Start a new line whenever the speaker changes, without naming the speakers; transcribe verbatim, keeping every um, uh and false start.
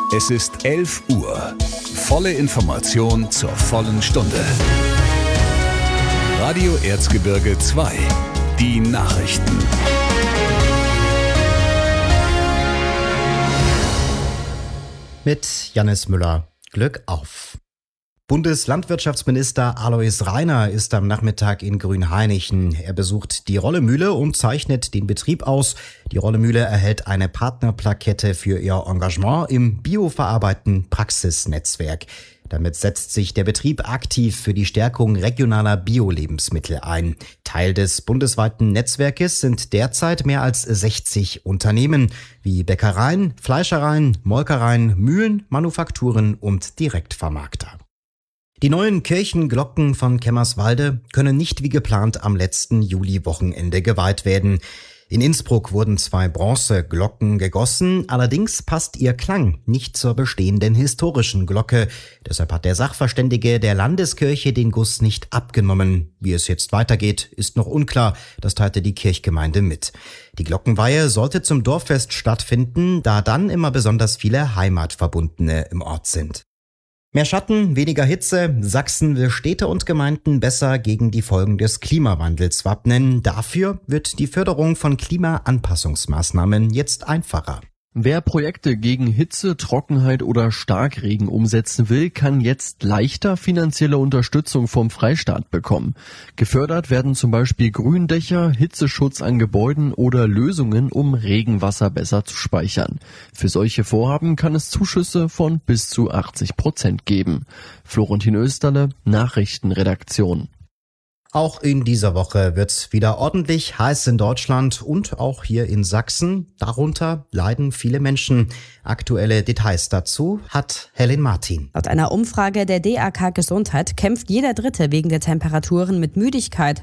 Es ist elf Uhr. Volle Information zur vollen Stunde. Radio Erzgebirge zwei. Die Nachrichten.
Mit Jannis Müller. Glück auf. Bundeslandwirtschaftsminister Alois Rainer ist am Nachmittag in Grünhainichen. Er besucht die Rollemühle und zeichnet den Betrieb aus. Die Rollemühle erhält eine Partnerplakette für ihr Engagement im bioverarbeitenden Praxisnetzwerk. Damit setzt sich der Betrieb aktiv für die Stärkung regionaler Bio-Lebensmittel ein. Teil des bundesweiten Netzwerkes sind derzeit mehr als sechzig Unternehmen, wie Bäckereien, Fleischereien, Molkereien, Mühlen, Manufakturen und Direktvermarkter. Die neuen Kirchenglocken von Kemmerswalde können nicht wie geplant am letzten Juli-Wochenende geweiht werden. In Innsbruck wurden zwei Bronzeglocken gegossen, allerdings passt ihr Klang nicht zur bestehenden historischen Glocke. Deshalb hat der Sachverständige der Landeskirche den Guss nicht abgenommen. Wie es jetzt weitergeht, ist noch unklar, das teilte die Kirchgemeinde mit. Die Glockenweihe sollte zum Dorffest stattfinden, da dann immer besonders viele Heimatverbundene im Ort sind. Mehr Schatten, weniger Hitze. Sachsen will Städte und Gemeinden besser gegen die Folgen des Klimawandels wappnen. Dafür wird die Förderung von Klimaanpassungsmaßnahmen jetzt einfacher.
Wer Projekte gegen Hitze, Trockenheit oder Starkregen umsetzen will, kann jetzt leichter finanzielle Unterstützung vom Freistaat bekommen. Gefördert werden zum Beispiel Gründächer, Hitzeschutz an Gebäuden oder Lösungen, um Regenwasser besser zu speichern. Für solche Vorhaben kann es Zuschüsse von bis zu achtzig Prozent geben. Florentin Österle, Nachrichtenredaktion.
Auch in dieser Woche wird's wieder ordentlich heiß in Deutschland und auch hier in Sachsen. Darunter leiden viele Menschen. Aktuelle Details dazu hat Helen Martin.
Laut einer Umfrage der D A K Gesundheit kämpft jeder Dritte wegen der Temperaturen mit Müdigkeit,